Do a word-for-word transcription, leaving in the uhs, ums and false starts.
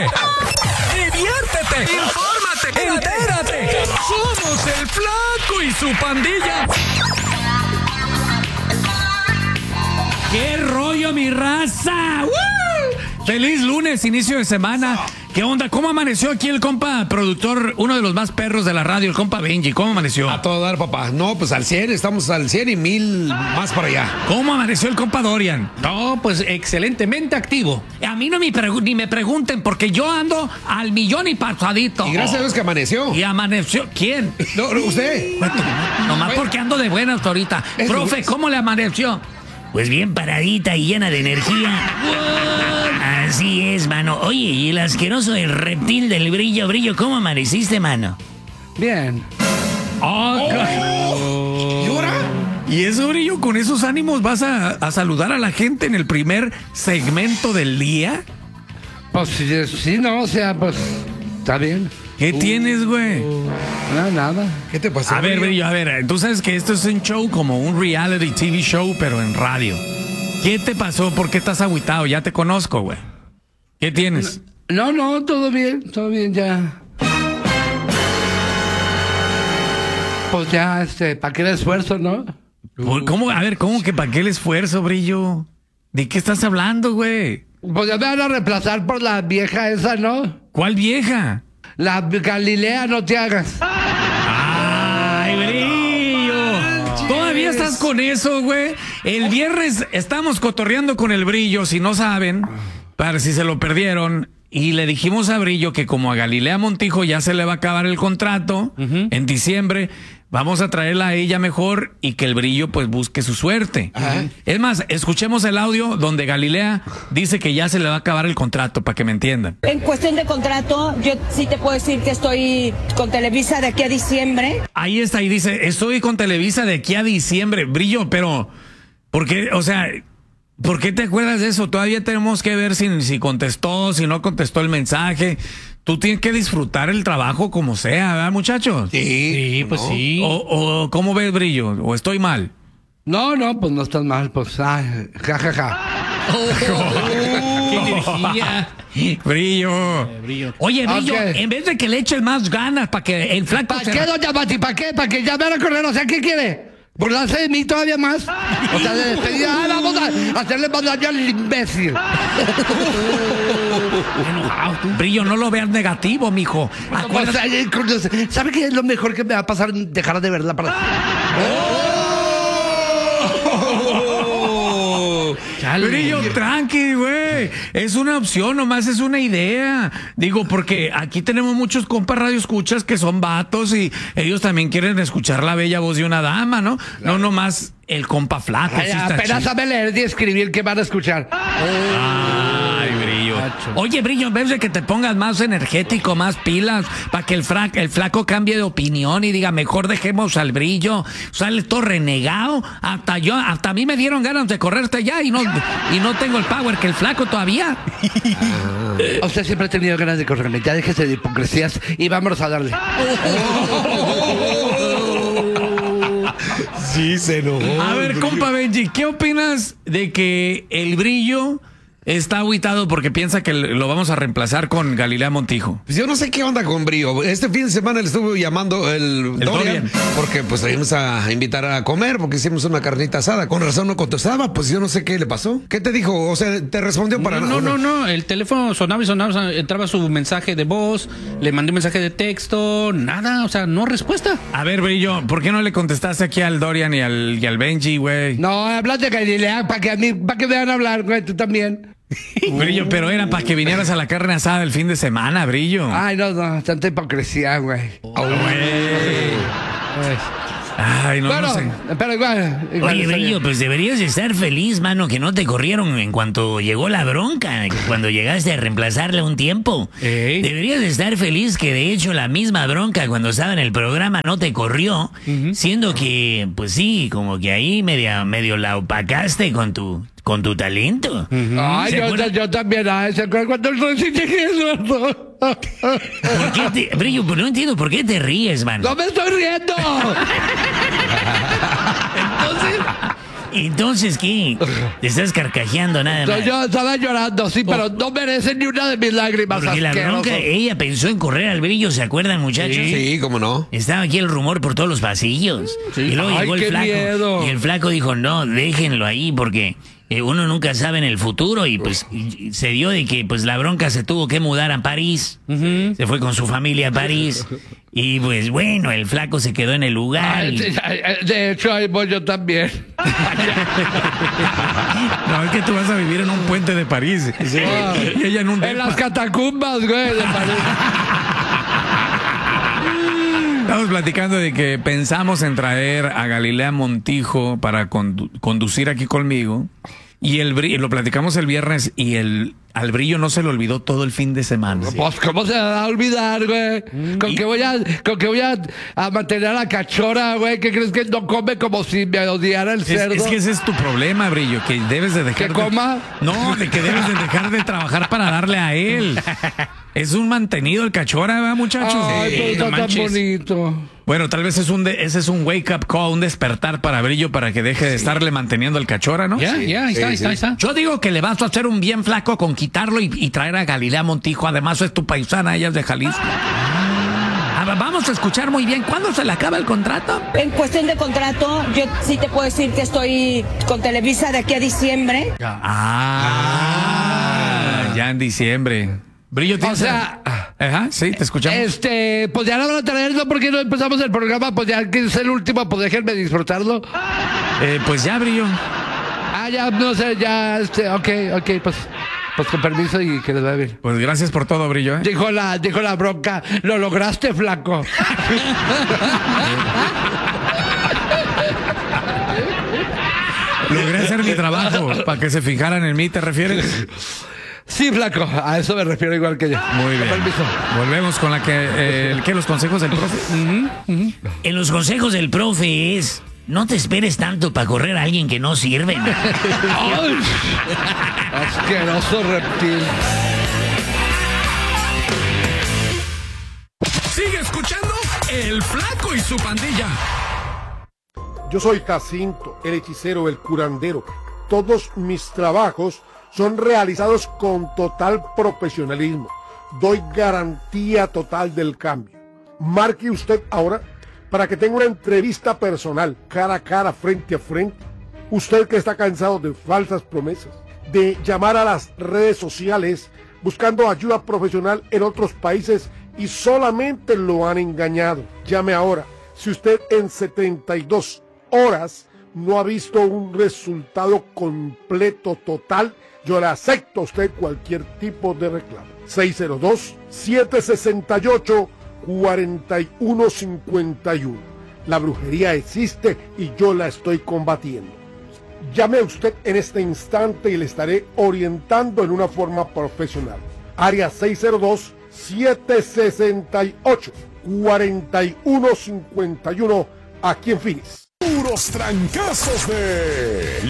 Diviértete, infórmate, entérate. Somos el Flaco y su pandilla. ¡Qué rollo, mi raza! ¡Woo! ¡Feliz lunes, inicio de semana! ¿Qué onda? ¿Cómo amaneció aquí el compa productor, uno de los más perros de la radio, el compa Benji? ¿Cómo amaneció? A todo dar, papá. No, pues al cien, estamos al cien y mil más para allá. ¿Cómo amaneció el compa Dorian? No, pues excelentemente activo. A mí no me pregu- ni me pregunten, porque yo ando al millón y pasadito. Y gracias a Dios que amaneció. ¿Y amaneció? ¿Quién? No, no, usted. Bueno, nomás porque ando de buenas ahorita. Es Profe, lunes. ¿cómo le amaneció? Pues bien paradita y llena de energía. Así es, mano. Oye, y el asqueroso del reptil del brillo, brillo, ¿cómo amaneciste, mano? Bien. Oh, ¿Y ahora? Y eso, Brillo, con esos ánimos vas a, a saludar a la gente en el primer segmento del día. Pues sí, sí, no, o sea, pues está bien. ¿Qué tienes, güey? No, nada. ¿Qué te pasó? A ver, Brillo, a ver, tú sabes que esto es un show como un reality T V show, pero en radio. ¿Qué te pasó? ¿Por qué estás agüitado? Ya te conozco, güey. ¿Qué tienes? No, no, todo bien, todo bien ya. Pues ya, este, ¿para qué el esfuerzo, no? ¿Por- ¿Cómo? A ver, ¿cómo que para qué el esfuerzo, Brillo? ¿De qué estás hablando, güey? Pues ya me van a reemplazar por la vieja esa, ¿no? ¿Cuál vieja? La Galilea, no te hagas. ¡Ay, Brillo! ¿Todavía estás con eso, güey? El viernes estamos cotorreando con el Brillo, si no saben, para si se lo perdieron, y le dijimos a Brillo que como a Galilea Montijo ya se le va a acabar el contrato uh-huh. en diciembre, vamos a traerla a ella mejor y que el Brillo pues busque su suerte. Uh-huh. Es más, escuchemos el audio donde Galilea dice que ya se le va a acabar el contrato, para que me entiendan. En cuestión de contrato, yo sí te puedo decir que estoy con Televisa de aquí a diciembre. Ahí está, y dice, estoy con Televisa de aquí a diciembre. Brillo, pero, ¿por qué? O sea, ¿por qué te acuerdas de eso? Todavía tenemos que ver si, si contestó, si no contestó el mensaje. Tú tienes que disfrutar el trabajo como sea, ¿verdad, muchachos? Sí, Sí, pues no. sí. O, o, ¿cómo ves, Brillo? ¿O estoy mal? No, no, pues no estás mal, pues, ay, ja, ja, ja. ¡Qué energía! Brillo. Eh, Brillo. Oye, Brillo, Ok. en vez de que le eches más ganas para que el flaco ¿Para se... qué, doña Mati? ¿Para qué? ¿Para que ya me van a correr? O sea, ¿qué quiere? ¿Burlarse de mí todavía más? O sea, de despedida. Ah, vamos a hacerle más daño al imbécil. Brillo, no lo veas negativo, mijo. Pues, Acuérdate- ay, ¿sabe qué es lo mejor que me va a pasar? Dejar de verla para... Brillo, tranqui, güey. Es una opción, nomás es una idea. Digo, porque aquí tenemos muchos compas radioescuchas que son vatos y ellos también quieren escuchar la bella voz de una dama, ¿no? No nomás el compa flaco. Ay, sí está apenas chido. sabe leer y escribir, ¿qué van a escuchar? Ay, Brillo. Oye, Brillo, en vez de que te pongas más energético, más pilas, para que el, fra- el flaco cambie de opinión y diga, mejor dejemos al Brillo, sale todo renegado. Hasta yo, hasta a mí me dieron ganas de correrte ya y no, y no tengo el power que el flaco todavía. Usted siempre ha tenido ganas de correrme. Ya déjese de hipocresías y vámonos a darle. Sí, se enojó. A ver, compa Benji, ¿qué opinas de que el Brillo está agüitado porque piensa que lo vamos a reemplazar con Galilea Montijo? Pues yo no sé qué onda con Brillo. Este fin de semana le estuve llamando el, El Dorian, Dorian. porque pues le íbamos a invitar a comer porque hicimos una carnita asada. Con razón no contestaba, pues yo no sé qué le pasó. ¿Qué te dijo? O sea, te respondió para No, no, no, no, el teléfono sonaba y sonaba, entraba su mensaje de voz, le mandé un mensaje de texto, nada, o sea, no respuesta. A ver, Brillo, ¿por qué no le contestaste aquí al Dorian y al, y al Benji, güey? No, hablas de Galilea para que a mí, para que me van a hablar, güey, tú también. Brillo, pero era para que vinieras a la carne asada el fin de semana, Brillo. Ay, no, no, tanta hipocresía, güey. Oh, güey. Ay, no, Bueno, no sé. pero igual, igual Oye, está Brillo, bien. pues deberías estar feliz, mano, que no te corrieron en cuanto llegó la bronca, cuando llegaste a reemplazarle un tiempo. Ey. Deberías estar feliz que de hecho la misma bronca cuando estaba en el programa no te corrió, siendo que, pues sí, como que ahí media, medio la opacaste con tu, con tu talento. Ay, ¿Se yo, acuerda? yo también, ay, ¿se acuerdan cuando el sí llegué sordo? ¿Por qué te, Brillo, pues no entiendo por qué te ríes, mano. ¡No me estoy riendo! Entonces, Entonces, ¿qué? Te estás carcajeando nada No, más. yo estaba llorando, sí, pero no merecen ni una de mis lágrimas. Porque la asqueroso. bronca, ella pensó en correr al brillo, ¿se acuerdan, muchachos? Sí, cómo no. Estaba aquí el rumor por todos los pasillos. Y luego Ay, llegó el qué flaco. miedo. Y el flaco dijo, no, déjenlo ahí porque eh, uno nunca sabe en el futuro. Y pues y- y se dio de que pues la bronca se tuvo que mudar a París. Se fue con su familia a París. Y pues bueno, el flaco se quedó en el lugar. Ay, y- sí, ay, ay, de hecho, ahí voy yo también. No, es que tú vas a vivir en un puente de París. Y ella en un En las depa. catacumbas, güey, de París. Estamos platicando de que pensamos en traer a Galilea Montijo para condu- conducir aquí conmigo. Y el bri- lo platicamos el viernes y el al brillo no se le olvidó todo el fin de semana. Pues, ¿cómo se me va a olvidar, güey? ¿Con Y- qué voy a, con qué voy a, a mantener a la cachora, güey? ¿Qué crees que no come como si me odiara el Es, cerdo? es que ese es tu problema, Brillo, que debes de dejar ¿Que de- coma? No, de que debes de dejar de trabajar para darle a él. Es un mantenido el cachora, ¿verdad, muchachos? Ay, Sí, pero no está tan manches. bonito. Bueno, tal vez es un de- ese es un wake up call, un despertar para Brillo para que deje de estarle manteniendo al cachora, ¿no? Ya, ya, ahí está, ahí está, ahí está. Yo digo que le vas a hacer un bien flaco con quitarlo y, y traer a Galilea Montijo. Además, es tu paisana, ella es de Jalisco. Ah, va- vamos a escuchar muy bien. ¿Cuándo se le acaba el contrato? En cuestión de contrato, yo sí te puedo decir que estoy con Televisa de aquí a diciembre. Ah, ya en diciembre. Brillo, O ¿tienes? sea, Ajá, sí, te escuchamos. este, pues ya no van a traer, ¿no? Porque no empezamos el programa, pues ya que es el último, pues déjenme disfrutarlo. Eh, pues ya, Brillo. Ah, ya, no sé, ya, este, ok, ok, pues, pues con permiso y que les vaya bien. Pues gracias por todo, Brillo. ¿eh? Dijo la, dijo la bronca, lo lograste, flaco. Logré hacer mi trabajo para que se fijaran en mí, ¿te refieres? Sí, flaco, a eso me refiero igual que yo. Muy bien. Con permiso. Volvemos con la que, eh, el- ¿qué? Los consejos del profe. En los consejos del profe es, no te esperes tanto para correr a alguien que no sirve. man. ¡Ay! Asqueroso reptil. Sigue escuchando El Flaco y su pandilla. Yo soy Jacinto, el hechicero, el curandero. Todos mis trabajos son realizados con total profesionalismo. Doy garantía total del cambio. Marque usted ahora para que tenga una entrevista personal, cara a cara, frente a frente. Usted que está cansado de falsas promesas, de llamar a las redes sociales buscando ayuda profesional en otros países y solamente lo han engañado. Llame ahora. Si usted en setenta y dos horas no ha visto un resultado completo, total, yo le acepto a usted cualquier tipo de reclamo. seis cero dos, siete seis ocho, cuatro uno cinco uno. La brujería existe y yo la estoy combatiendo. Llame a usted en este instante y le estaré orientando en una forma profesional. Área seis cero dos, siete seis ocho, cuatro uno cinco uno, aquí en Phoenix. Puros trancazos de